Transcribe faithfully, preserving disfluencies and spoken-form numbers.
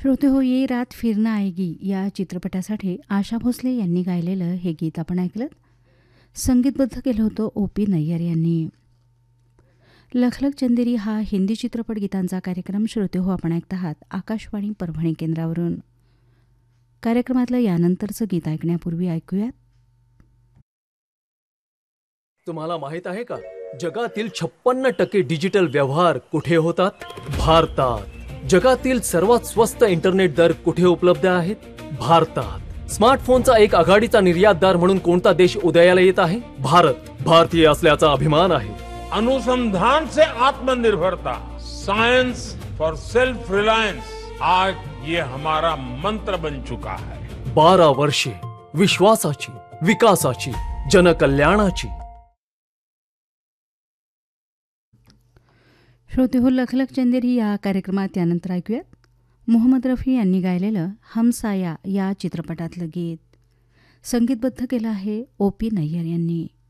श्रोते हो, ये रात फिर ना आएगी या चित्रपटासाठी आशा भोसले यांनी गायलेलं हे गीत आपण ऐकलं. संगीतबद्ध केलं होतं ओ पी नय्यर यांनी. लखलख चंदेरी हा हिंदी चित्रपट गीतांचा कार्यक्रम श्रोते हो आपण ऐकत आहात आकाशवाणी परभणी केंद्रावरून. कार्यक्रमातलं यानंतरचं गीत ऐकण्यापूर्वी ऐकूयात. तुम्हाला माहित आहे का, जगातील छप्पन्न टक्के डिजिटल व्यवहार कुठे होतात? भारतात. जगातील सर्वात स्वस्त इंटरनेट दर कुठे उपलब्ध आहेत? भारतात. स्मार्टफोनचा एक आघाडीचा निर्यातदार म्हणून कोणता देश उदयाला येत आहे? भारत. भारतीय असल्याचा अभिमान आहे. अनुसंधान से आत्मनिर्भरता, साइंस फॉर सेल्फ रिलायंस, आज ये हमारा मंत्र बन चुका है. बारा वर्षे विश्वासाची, विकासाची, जनकल्याणाची. श्रोते हो, लखलख चंदेरी या कार्यक्रमात यानंतर ऐकूयात मोहम्मद रफी यांनी गायलेलं हमसाया या चित्रपटातलं गीत. संगीतबद्ध केलं आहे ओ पी नय्यर यांनी.